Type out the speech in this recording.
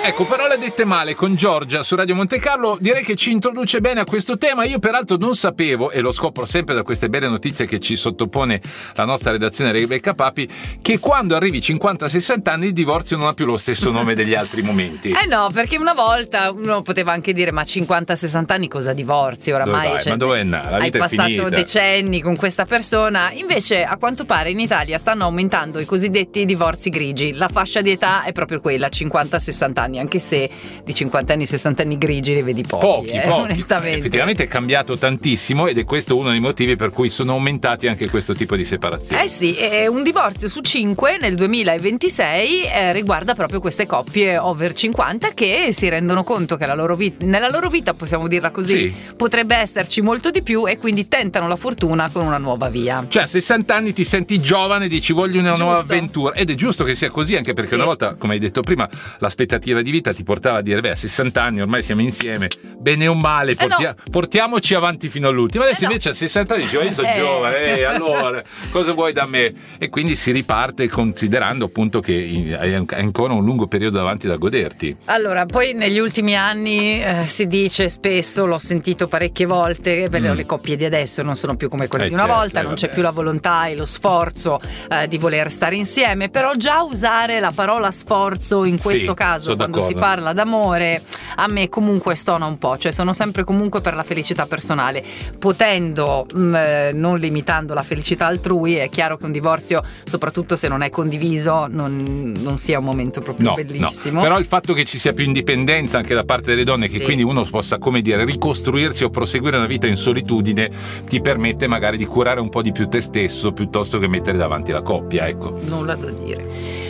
Ecco, parole dette male con Giorgia su Radio Monte Carlo, direi che ci introduce bene a questo tema. Io peraltro non sapevo, e lo scopro sempre da queste belle notizie che ci sottopone la nostra redazione Rebecca Papi, che quando arrivi 50-60 anni il divorzio non ha più lo stesso nome degli altri momenti. No, perché una volta uno poteva anche dire ma 50-60 anni cosa divorzi oramai? Dove vai? Ma dove è andata? La vita hai è passato finita. decenni con questa persona. Invece a quanto pare in Italia stanno aumentando i cosiddetti divorzi grigi. La fascia di età è proprio quella, 50-60 anni, anche se di 50 anni 60 anni grigi li vedi pochi. Onestamente. Effettivamente è cambiato tantissimo ed è questo uno dei motivi per cui sono aumentati anche questo tipo di separazioni. Sì, un divorzio su 5 nel 2026 riguarda proprio queste coppie over 50 che si rendono conto che nella loro vita, possiamo dirla così, sì, potrebbe esserci molto di più e quindi tentano la fortuna con una nuova via. Cioè a 60 anni ti senti giovane e dici voglio una nuova avventura, ed è giusto che sia così, anche perché una volta, come hai detto prima, l'aspettativa di vita ti portava a dire a 60 anni ormai siamo insieme, bene o male portiamoci avanti fino all'ultimo. Adesso invece a 60 anni dici io sono giovane, allora cosa vuoi da me? E quindi si riparte considerando appunto che hai ancora un lungo periodo davanti da goderti. Allora, poi negli ultimi anni si dice spesso, l'ho sentito parecchie volte, le coppie di adesso non sono più come quelle di una volta, non c'è più la volontà e lo sforzo di voler stare insieme, però già usare la parola sforzo in questo caso quando si parla d'amore a me comunque stona un po', cioè sono sempre comunque per la felicità personale, potendo non limitando la felicità altrui. È chiaro che un divorzio, soprattutto se non è condiviso, non sia un momento proprio bellissimo. Però il fatto che ci sia più indipendenza anche da parte delle donne, che quindi uno possa, come dire, ricostruirsi o proseguire una vita in solitudine, ti permette magari di curare un po' di più te stesso piuttosto che mettere davanti la coppia, ecco. Nulla da dire.